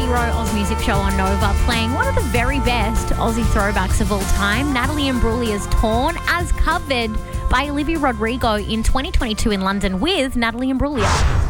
Row Oz Music Show on Nova, playing one of the very best Aussie throwbacks of all time, Natalie Imbruglia's Torn, as covered by Olivia Rodrigo in 2022 in London with Natalie Imbruglia.